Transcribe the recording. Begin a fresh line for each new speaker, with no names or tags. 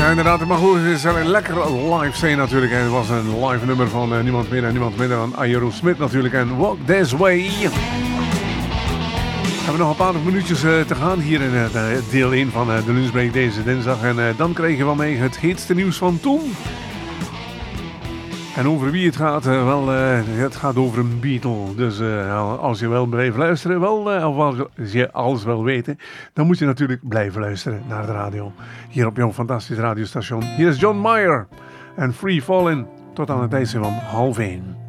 Ja, inderdaad, het mag ook lekker live zijn natuurlijk. Het was een live nummer van niemand meer en niemand minder dan Aerosmith natuurlijk. En Walk This Way. We hebben nog een paar minuutjes te gaan hier in deel 1 van de lunchbreak deze dinsdag. En dan krijgen we van mij het heetste nieuws van toen. En over wie het gaat, het gaat over een Beatle. Dus als je wel blijft luisteren, of als je alles wil weten, dan moet je natuurlijk blijven luisteren naar de radio. Hier op jouw fantastisch radiostation. Hier is John Mayer en Free Fallin' tot aan het tijdstip van 12:30.